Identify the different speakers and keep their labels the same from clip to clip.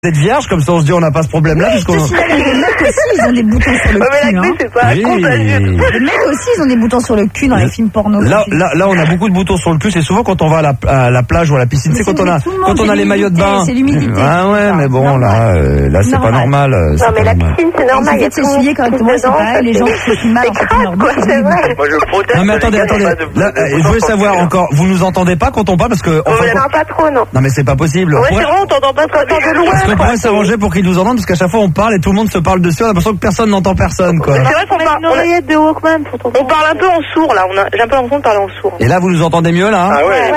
Speaker 1: D'être vierge, comme ça on se dit on n'a pas ce problème-là.
Speaker 2: Oui, je te signale, les mecs aussi, ils ont des boutons sur le cul.
Speaker 3: Mais la c'est pas contagieux.
Speaker 2: Les mecs aussi, ils ont des boutons sur le cul dans les films porno.
Speaker 1: Là, on a beaucoup de boutons sur le cul. C'est souvent quand on va à la plage ou à la piscine. C'est quand on a les maillots de bain.
Speaker 2: C'est l'humidité.
Speaker 1: Ah ouais, mais bon, là, c'est pas normal.
Speaker 3: Non, mais la piscine, c'est normal.
Speaker 2: Il faut s'essuyer correctement, c'est pareil. Les gens qui se filment mal en fait normal.
Speaker 3: C'est vrai.
Speaker 4: Moi, je proteste.
Speaker 1: Non mais attendez. Là, je voulais savoir encore. Vous nous entendez pas quand on parle parce que.
Speaker 3: On n'entend pas trop, non.
Speaker 1: Non mais c'est pas possible.
Speaker 3: Ouais, c'est vrai, on t'entend pas trop de loin.
Speaker 1: Est-ce qu'on pourrait s'arranger pour qu'ils nous entendent parce qu'à chaque fois on parle et tout le monde se parle dessus, on a l'impression que personne n'entend personne quoi.
Speaker 3: C'est vrai qu'on parle une oreillette de Walkman. On parle un peu en sourd là, j'ai un peu l'impression de parler en sourd.
Speaker 1: Et là vous nous entendez mieux là?
Speaker 4: Ah ouais.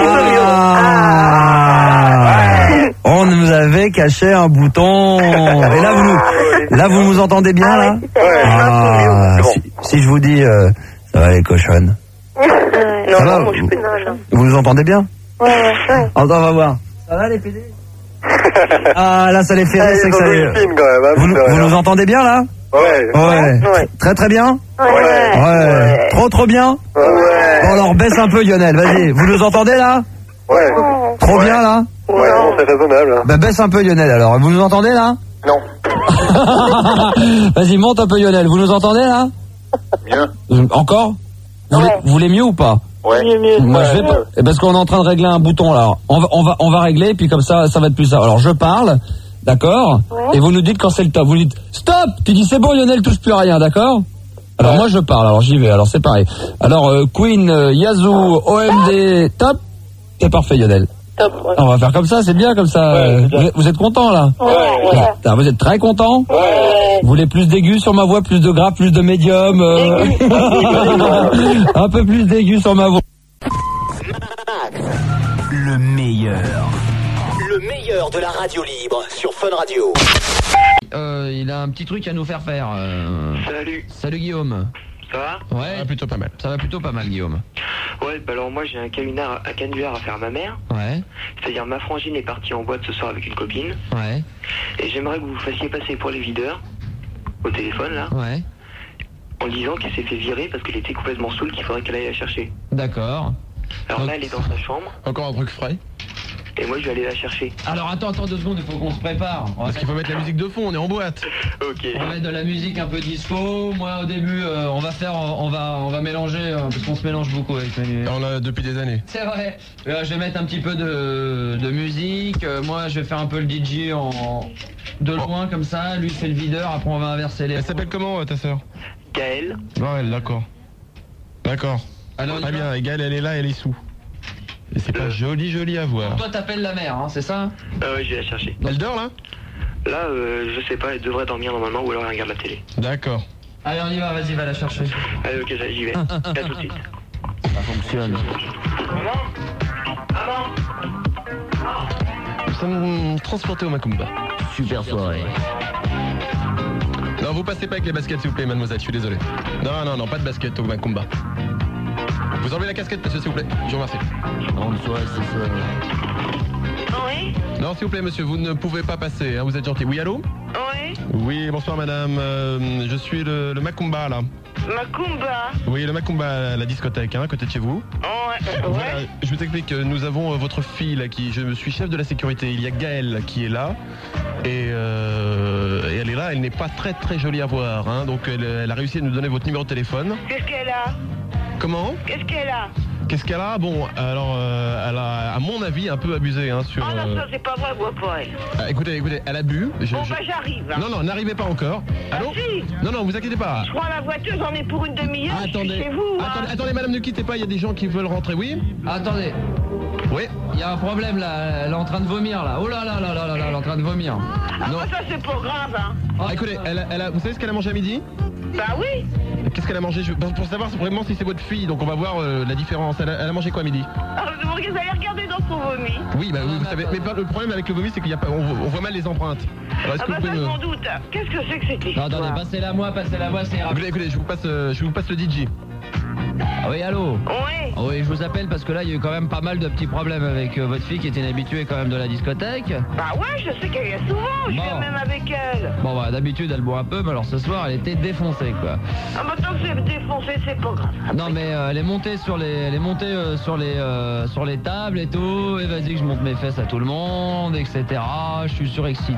Speaker 1: On nous avait caché un bouton. Et là vous nous entendez bien là? Si je vous dis ça va les cochonnes.
Speaker 3: Non, moi je suis pénage.
Speaker 1: Vous nous entendez bien?
Speaker 3: Ouais.
Speaker 1: On va voir. Ça va les PD? Ah là ça les fait rire, c'est que ça. Vous nous entendez bien là? Ouais. Très très bien? Ouais. Trop bien?
Speaker 4: Ouais.
Speaker 1: Bon alors baisse un peu Lionel, vas-y. Vous nous entendez là?
Speaker 4: Ouais.
Speaker 1: Trop bien là?
Speaker 4: Ouais, bon, c'est raisonnable.
Speaker 1: Bah baisse un peu Lionel alors. Vous nous entendez là?
Speaker 4: Non.
Speaker 1: Vas-y monte un peu Lionel. Vous nous entendez là?
Speaker 4: Mieux.
Speaker 1: Encore? Vous voulez mieux ou pas?
Speaker 4: Ouais.
Speaker 1: Moi je vais pas. Parce qu'on est en train de régler un bouton là. On va régler puis comme ça va être plus ça. Alors je parle, d'accord? Et vous nous dites quand c'est le top. Vous dites stop. Tu dis c'est bon Lionel, touche plus à rien, d'accord? Alors moi je parle. Alors j'y vais. Alors c'est pareil. Alors Queen, Yazoo, OMD, top. C'est parfait Lionel.
Speaker 3: Top. Ouais.
Speaker 1: On va faire comme ça, c'est bien comme ça. Vous êtes content là?
Speaker 3: Ouais.
Speaker 1: Vous êtes très content?
Speaker 3: Ouais.
Speaker 1: Vous voulez plus d'aigus sur ma voix, plus de gras, plus de médium, un peu plus d'aigus sur ma voix.
Speaker 5: Le meilleur de la radio libre sur Fun Radio.
Speaker 1: Il a un petit truc à nous faire faire. Salut Guillaume.
Speaker 6: Ça va?
Speaker 1: Ouais.
Speaker 7: Plutôt pas mal.
Speaker 1: Ça va plutôt pas mal Guillaume.
Speaker 6: Ouais, bah alors moi j'ai un canular à faire à ma mère.
Speaker 1: Ouais.
Speaker 6: C'est-à-dire ma frangine est partie en boîte ce soir avec une copine.
Speaker 1: Ouais.
Speaker 6: Et j'aimerais que vous vous fassiez passer pour les videurs au téléphone là.
Speaker 1: Ouais.
Speaker 6: En disant qu'elle s'est fait virer parce qu'elle était complètement saoule, qu'il faudrait qu'elle aille la chercher.
Speaker 1: D'accord.
Speaker 6: Alors là elle est dans sa chambre.
Speaker 7: Encore un truc frais.
Speaker 6: Et moi je vais aller la chercher.
Speaker 1: Alors attends 2 secondes, il faut qu'on se prépare.
Speaker 7: Parce qu'il faut mettre la musique de fond, on est en boîte.
Speaker 6: Ok.
Speaker 1: On va mettre de la musique un peu disco. Moi au début on va mélanger parce qu'on se mélange beaucoup avec les...
Speaker 7: On l'a depuis des années.
Speaker 1: C'est vrai. Je vais mettre un petit peu de musique. Moi je vais faire un peu le DJ de loin comme ça. Lui fait le videur. Après on va inverser les...
Speaker 7: Elle s'appelle comment ta sœur?
Speaker 6: Gaëlle.
Speaker 7: Ouais, d'accord.
Speaker 1: Alors,
Speaker 7: très bien, et Gaëlle elle est là, elle est sous. Et c'est pas joli à voir.
Speaker 1: Toi t'appelles la mère, hein, c'est ça?
Speaker 6: Ouais, je vais la chercher.
Speaker 7: Elle dort là?
Speaker 6: Là, je sais pas, elle devrait dormir normalement ou alors elle regarde la télé.
Speaker 7: D'accord.
Speaker 1: Allez on y va, vas-y va la chercher.
Speaker 6: Allez ok, j'y vais. À tout de suite.
Speaker 1: Ça fonctionne.
Speaker 7: Nous sommes transportés au Macumba.
Speaker 1: Super soirée.
Speaker 7: Non, vous passez pas avec les baskets s'il vous plaît mademoiselle, je suis désolé. Non, pas de basket au Macumba. Vous enlevez la casquette monsieur s'il vous plaît, je vous remercie.
Speaker 1: Bonne soirée, c'est ça.
Speaker 3: Oui.
Speaker 7: Non s'il vous plaît monsieur, vous ne pouvez pas passer, hein, vous êtes gentil. Oui allô?
Speaker 3: Oui.
Speaker 7: Oui bonsoir madame, je suis le Macumba là.
Speaker 3: Macumba.
Speaker 7: Oui le Macumba, la discothèque, hein, à côté de chez vous. Voilà, je vous explique, nous avons votre fille là, je suis chef de la sécurité, il y a Gaëlle qui est là. Et elle est là, elle n'est pas très très jolie à voir, hein, donc elle a réussi à nous donner votre numéro de téléphone.
Speaker 3: Qu'est-ce qu'elle a?
Speaker 7: Comment?
Speaker 3: Qu'est-ce qu'elle a?
Speaker 7: Qu'est-ce qu'elle a? Bon, alors, elle a, à mon avis, un peu abusé, hein, sur...
Speaker 3: Ah non, ça c'est pas vrai, moi pas elle.
Speaker 7: Écoutez, elle a bu.
Speaker 3: Bah j'arrive. Hein.
Speaker 7: Non, n'arrivez pas encore. Allô?
Speaker 3: Si.
Speaker 7: Non, vous inquiétez pas.
Speaker 3: Je prends la voiture, j'en ai pour une demi-heure.
Speaker 7: Attendez,
Speaker 3: chez vous.
Speaker 7: attendez, madame, ne quittez pas, il y a des gens qui veulent rentrer, oui?
Speaker 1: Attendez.
Speaker 7: Oui.
Speaker 1: Il y a un problème là, elle est en train de vomir là. Oh là là, elle est en train de vomir.
Speaker 3: Ah bah ça c'est pas grave, hein.
Speaker 7: Écoutez, vous savez ce qu'elle a mangé à midi?
Speaker 3: Bah oui.
Speaker 7: Qu'est-ce qu'elle a mangé? Pour savoir vraiment si c'est votre fille, donc on va voir la différence. Elle a mangé quoi à midi?
Speaker 3: Alors vous allez regarder dans son vomi.
Speaker 7: Oui, bah oui, vous savez, mais le problème avec le vomi, c'est qu'il y a pas, on voit mal les empreintes. Alors,
Speaker 3: Ah bah ça je m'en doute. Qu'est-ce que c'est que cette
Speaker 1: Non,
Speaker 3: histoire?
Speaker 1: attendez, passez-la moi, c'est rapide.
Speaker 7: Écoutez, je vous passe le DJ.
Speaker 1: Ah oui, allô?
Speaker 3: Oui.
Speaker 1: Oui, je vous appelle parce que là, il y a eu quand même pas mal de petits problèmes avec votre fille qui est inhabituée quand même de la discothèque.
Speaker 3: Bah ouais, je sais qu'elle vient souvent, je viens même avec elle.
Speaker 1: Bon, bah d'habitude, elle boit un peu, mais alors ce soir, elle était défoncée, quoi.
Speaker 3: Ah bah tant que c'est défoncé, c'est pas grave.
Speaker 1: Non, mais elle est montée sur les tables et tout, et vas-y que je monte mes fesses à tout le monde, etc. Je suis surexcité.